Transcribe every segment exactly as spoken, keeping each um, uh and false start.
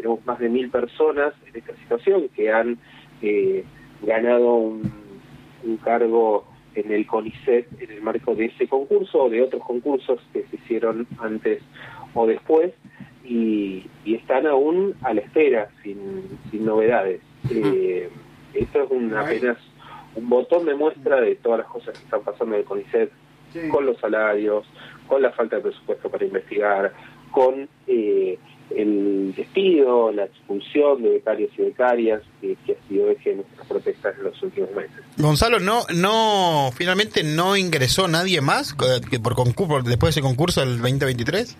tenemos más de mil personas en esta situación que han eh, ganado un, un cargo en el CONICET en el marco de ese concurso o de otros concursos que se hicieron antes o después, y, y están aún a la espera, sin, sin novedades. Eh, esto es un, apenas un botón de muestra de todas las cosas que están pasando en el CONICET, sí, con los salarios, con la falta de presupuesto para investigar, con eh, el despido, la expulsión de becarios y becarias, que, que ha sido eje de nuestras protestas en los últimos meses. Gonzalo, no, no, finalmente no ingresó nadie más que por concurso, después de ese concurso del veinte veintitrés.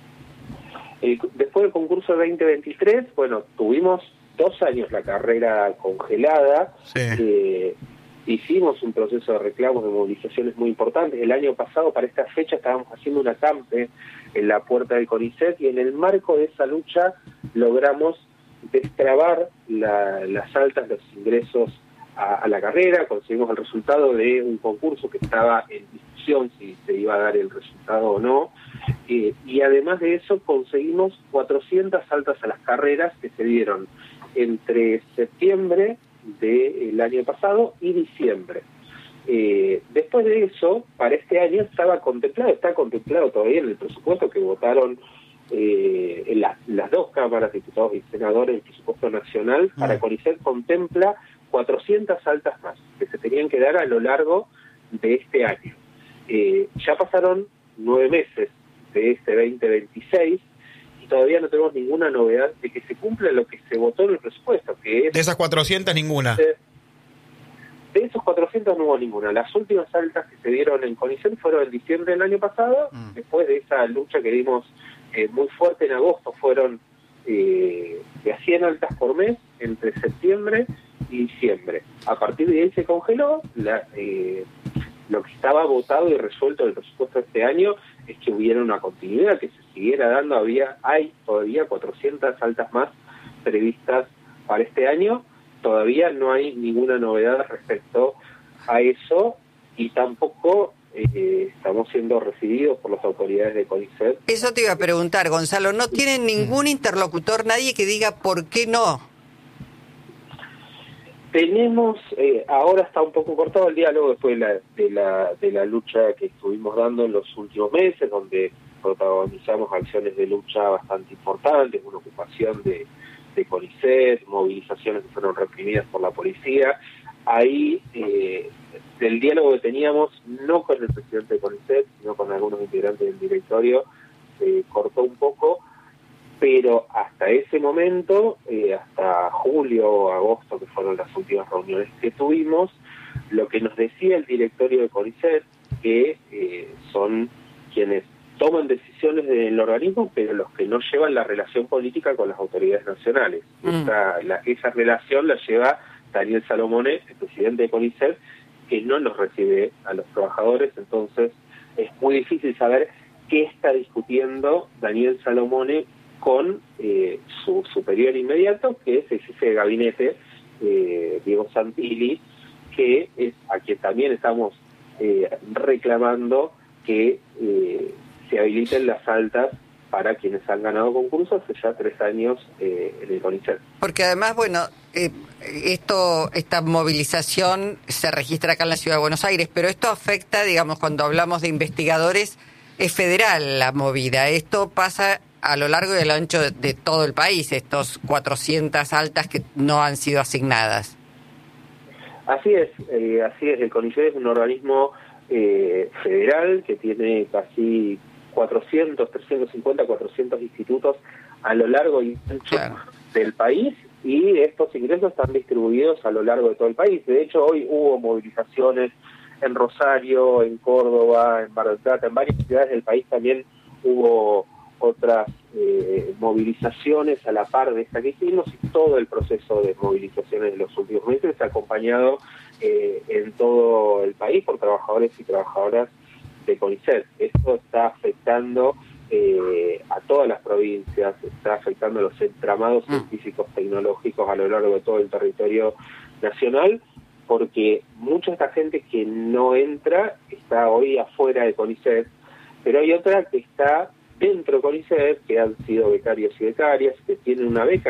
Eh, después del concurso del veinte veintitrés, bueno, tuvimos dos años la carrera congelada. Sí. Eh, hicimos un proceso de reclamos, de movilizaciones muy importantes. El año pasado, para esta fecha, estábamos haciendo un acampe en la puerta del CONICET, y en el marco de esa lucha logramos destrabar la, las altas, los ingresos a, a la carrera. Conseguimos el resultado de un concurso que estaba en discusión si se iba a dar el resultado o no, eh, y además de eso conseguimos cuatrocientas altas a las carreras que se dieron entre septiembre del año pasado y diciembre. Eh, después de eso, para este año estaba contemplado, está contemplado todavía en el presupuesto que votaron eh, en la, las dos cámaras, diputados y senadores, el presupuesto nacional para CONICET contempla cuatrocientas altas más que se tenían que dar a lo largo de este año. Eh, ya pasaron nueve meses de este veinte veintiséis y todavía no tenemos ninguna novedad de que se cumpla lo que se votó en el presupuesto, que es... De esas cuatrocientas, ninguna. De, de esos cuatrocientos no hubo ninguna. Las últimas altas que se dieron en CONICET fueron en diciembre del año pasado, mm. después de esa lucha que dimos eh, muy fuerte en agosto, fueron eh, de a cien altas por mes entre septiembre y diciembre. A partir de ahí se congeló. La, eh, lo que estaba votado y resuelto del presupuesto de este año es que hubiera una continuidad, que se siguiera dando. Había, hay todavía cuatrocientas altas más previstas para este año. Todavía no hay ninguna novedad respecto a eso, y tampoco eh, estamos siendo recibidos por las autoridades de CONICET. Eso te iba a preguntar, Gonzalo. ¿No tienen ningún interlocutor, nadie que diga por qué no? Tenemos, eh, ahora está un poco cortado el diálogo después de la, de la de la lucha que estuvimos dando en los últimos meses, donde protagonizamos acciones de lucha bastante importantes, una ocupación de, de CONICET, movilizaciones que fueron reprimidas por la policía. Ahí, eh, del diálogo que teníamos, no con el presidente de CONICET, sino con algunos integrantes del directorio, se cortó un poco. Pero hasta ese momento, eh, hasta julio o agosto, que fueron las últimas reuniones que tuvimos, lo que nos decía el directorio de CONICET, que eh, son quienes toman decisiones del organismo, pero los que no llevan la relación política con las autoridades nacionales. Mm. Esa, la, esa relación la lleva Daniel Salomone, el presidente de CONICET, que no nos recibe a los trabajadores. Entonces es muy difícil saber qué está discutiendo Daniel Salomone con eh, su superior inmediato, que es el jefe de gabinete, eh, Diego Santilli, que es a quien también estamos eh, reclamando que eh, se habiliten las altas para quienes han ganado concursos hace ya tres años eh, en el CONICET. Porque además, bueno, eh, esto, esta movilización se registra acá en la Ciudad de Buenos Aires, pero esto afecta, digamos, cuando hablamos de investigadores, es federal la movida. Esto pasa a lo largo y a lo ancho de, de todo el país, estos cuatrocientas altas que no han sido asignadas. Así es, eh, así es. El CONICET es un organismo eh, federal que tiene casi cuatrocientos, trescientos cincuenta, cuatrocientos institutos a lo largo y ancho claro. del país, y estos ingresos están distribuidos a lo largo de todo el país. De hecho, hoy hubo movilizaciones en Rosario, en Córdoba, en Mar del Plata, en varias ciudades del país también hubo otras eh, movilizaciones a la par de esta que hicimos, y todo el proceso de movilizaciones de los últimos meses se ha acompañado eh, en todo el país por trabajadores y trabajadoras de CONICET. Esto está afectando eh, a todas las provincias, está afectando a los entramados mm. científicos tecnológicos a lo largo de todo el territorio nacional, porque mucha de esta gente que no entra está hoy afuera de CONICET, pero hay otra que está dentro de CONICET, que han sido becarios y becarias, que tienen una beca